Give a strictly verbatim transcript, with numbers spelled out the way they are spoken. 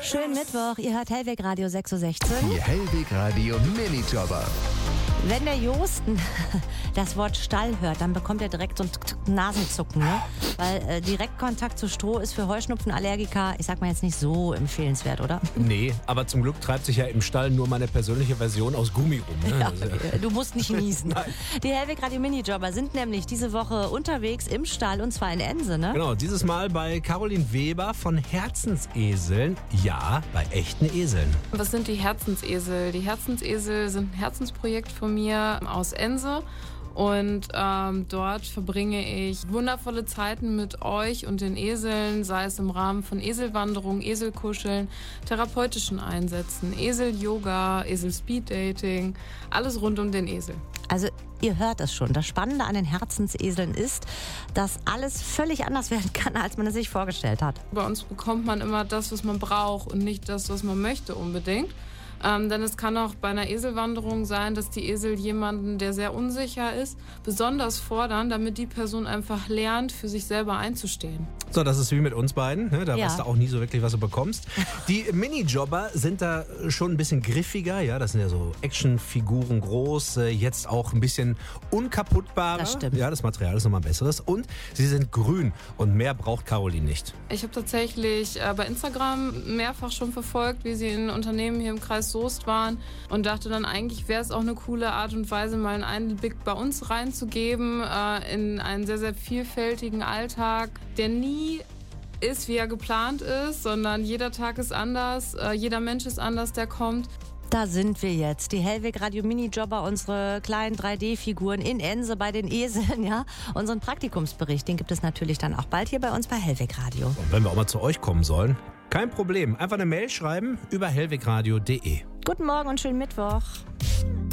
Schönen Mittwoch, ihr hört Hellweg Radio sechs Uhr sechzehn. Die Hellweg Radio Minijobber. Wenn der Josten das Wort Stall hört, dann bekommt er direkt so ein Nasenzucken, ne? Weil äh, Direktkontakt zu Stroh ist für Heuschnupfenallergiker, ich sag mal jetzt nicht so empfehlenswert, oder? Nee, aber zum Glück treibt sich ja im Stall nur meine persönliche Version aus Gummi rum. Ne? Ja, Also, du musst nicht niesen. Nein. Die Hellweg Radio Minijobber sind nämlich diese Woche unterwegs im Stall und zwar in Ense, ne? Genau, dieses Mal bei Caroline Weber von Herzenseseln. Ja, bei echten Eseln. Was sind die Herzensesel? Die Herzensesel sind ein Herzensprojekt von mir aus Ense. Und ähm, dort verbringe ich wundervolle Zeiten mit euch und den Eseln, sei es im Rahmen von Eselwanderungen, Eselkuscheln, therapeutischen Einsätzen, Esel-Yoga, Esel-Speed-Dating, alles rund um den Esel. Also ihr hört es schon, das Spannende an den Herzenseseln ist, dass alles völlig anders werden kann, als man es sich vorgestellt hat. Bei uns bekommt man immer das, was man braucht und nicht das, was man möchte unbedingt. Ähm, denn es kann auch bei einer Eselwanderung sein, dass die Esel jemanden, der sehr unsicher ist, besonders fordern, damit die Person einfach lernt, für sich selber einzustehen. So, das ist wie mit uns beiden. Ne? Da Ja. weißt du auch nie so wirklich, was du bekommst. Die Minijobber sind da schon ein bisschen griffiger. Ja, das sind ja so Actionfiguren groß, äh, jetzt auch ein bisschen unkaputtbarer. Das stimmt. Ja, das Material ist nochmal besseres. Und sie sind grün und mehr braucht Caroline nicht. Ich habe tatsächlich äh, bei Instagram mehrfach schon verfolgt, wie sie in Unternehmen hier im Kreis Soest waren und dachte dann, eigentlich wäre es auch eine coole Art und Weise, mal einen Einblick bei uns reinzugeben äh, in einen sehr, sehr vielfältigen Alltag, der nie ist, wie er geplant ist, sondern jeder Tag ist anders, äh, jeder Mensch ist anders, der kommt. Da sind wir jetzt, die Hellweg Radio Minijobber, unsere kleinen drei D-Figuren in Ense bei den Eseln, ja. Unseren Praktikumsbericht, den gibt es natürlich dann auch bald hier bei uns bei Hellweg Radio. Und wenn wir auch mal zu euch kommen sollen, kein Problem. Einfach eine Mail schreiben über hellwegradio punkt de. Guten Morgen und schönen Mittwoch.